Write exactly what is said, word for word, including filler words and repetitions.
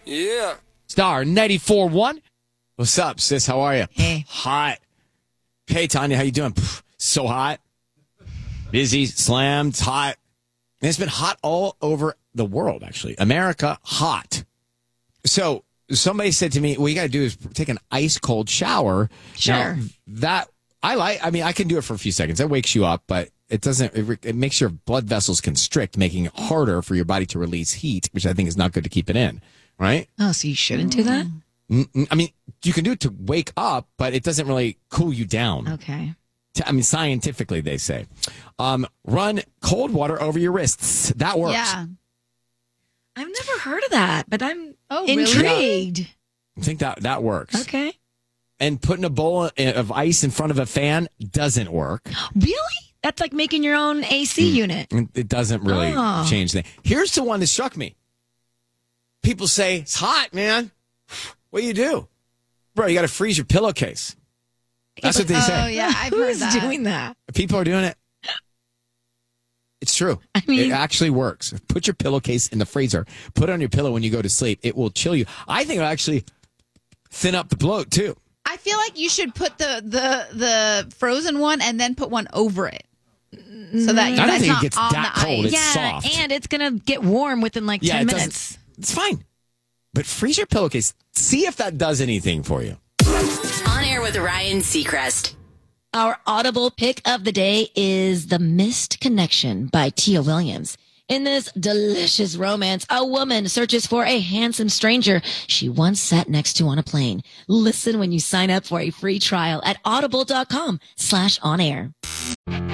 Yeah. Star ninety-four point one. What's up, sis? How are you? Hey. Hot. Hey, Tanya, how you doing? Pff, so hot. Busy, slammed, it's hot. And it's been hot all over the world, actually. America, hot. So somebody said to me, what you got to do is take an ice cold shower. Sure. Now, that, I like, I mean, I can do it for a few seconds. That wakes you up, but it doesn't, it, it makes your blood vessels constrict, making it harder for your body to release heat, which I think is not good to keep it in, right? Oh, so you shouldn't do that? I mean, you can do it to wake up, but it doesn't really cool you down. Okay. I mean, scientifically, they say. Um, run cold water over your wrists. That works. Yeah. I've never heard of that, but I'm Oh, really? intrigued. I think that, that works. Okay. And putting a bowl of ice in front of a fan doesn't work. Really? That's like making your own A C unit. It doesn't really Oh. change things. Here's the one that struck me. People say, it's hot, man. What do you do? Bro, you got to freeze your pillowcase. That's what they Oh, say. yeah, I've heard Who's that. doing that? People are doing it. It's true. I mean- it actually works. Put your pillowcase in the freezer. Put it on your pillow when you go to sleep. It will chill you. I think it'll actually thin up the bloat, too. I feel like you should put the the the frozen one and then put one over it, so that I don't that's think it not gets on that the cold. ice. It's yeah, soft. and it's going to get warm within like Yeah, ten it doesn't- minutes. It's fine. But freeze your pillowcase. See if that does anything for you. On Air with Ryan Seacrest. Our audible pick of the day is The Missed Connection by Tia Williams. In this delicious romance, a woman searches for a handsome stranger she once sat next to on a plane. Listen when you sign up for a free trial at audible.com slash on air.